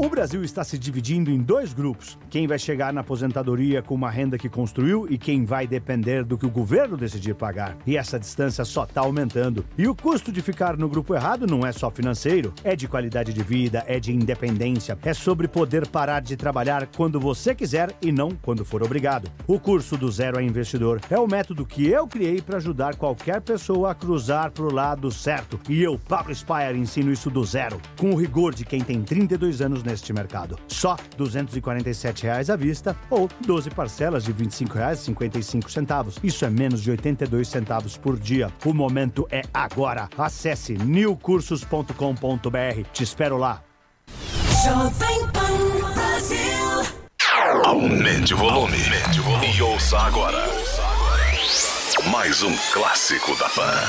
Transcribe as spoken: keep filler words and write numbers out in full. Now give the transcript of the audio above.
O Brasil está se dividindo em dois grupos. Quem vai chegar na aposentadoria com uma renda que construiu e quem vai depender do que o governo decidir pagar. E essa distância só está aumentando. E o custo de ficar no grupo errado não é só financeiro, é de qualidade de vida, é de independência, é sobre poder parar de trabalhar quando você quiser e não quando for obrigado. O curso do Zero a Investidor é o método que eu criei para ajudar qualquer pessoa a cruzar pro lado certo. E eu, Pablo Spire, ensino isso do zero, com o rigor de quem tem trinta e dois anos neste mercado. Só duzentos e quarenta e sete reais à vista ou doze parcelas de vinte e cinco reais e cinquenta e cinco centavos. Isso é menos de oitenta e dois centavos por dia. O momento é agora. Acesse new cursos ponto com ponto b r. Te espero lá. Jovem Pan Brasil. Aumente o volume. Aumente o volume. E ouça agora mais um clássico da Pan.